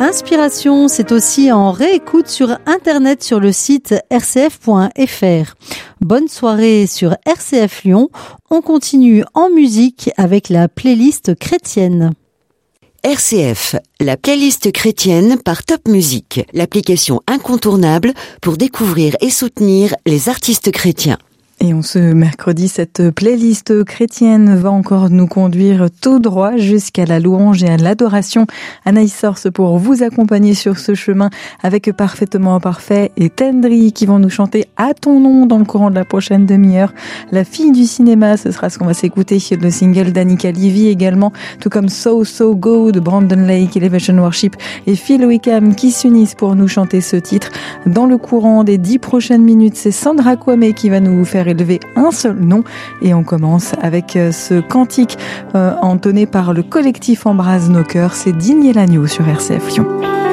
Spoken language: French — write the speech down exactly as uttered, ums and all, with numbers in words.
l'inspiration, c'est aussi en réécoute sur Internet sur le site r c f point f r. Bonne soirée sur R C F Lyon. On continue en musique avec la playlist chrétienne. R C F, la playlist chrétienne par Top Music, l'application incontournable pour découvrir et soutenir les artistes chrétiens. Et on ce mercredi, cette playlist chrétienne va encore nous conduire tout droit jusqu'à la louange et à l'adoration. Anaïs Sorce pour vous accompagner sur ce chemin avec Parfaitement Parfait et Tendry qui vont nous chanter à ton nom dans le courant de la prochaine demi-heure. La fille du cinéma, ce sera ce qu'on va s'écouter, le single d'Annika Levy également, tout comme So So Go de Brandon Lake, Elevation Worship et Phil Wickham qui s'unissent pour nous chanter ce titre. Dans le courant des dix prochaines minutes, c'est Sandra Kwame qui va nous faire élever un seul nom et on commence avec ce cantique euh, entonné par le collectif Embrase nos cœurs, c'est Digner l'agneau sur R C F Lyon.